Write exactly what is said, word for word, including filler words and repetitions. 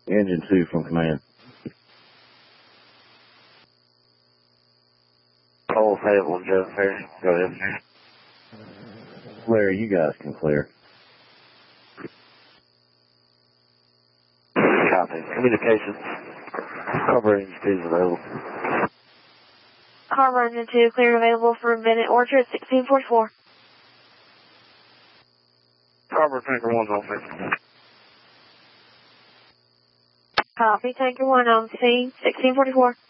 Engine two from command. Cole Fable, Joe Ferry. Go ahead. Larry, you guys can clear. Copy. Communications. Cover engine two is available. Carver engine two, clear available for Bennett Orchard, sixteen forty-four. Carver Tanker one's on scene. Copy, Tanker one on scene, sixteen forty-four.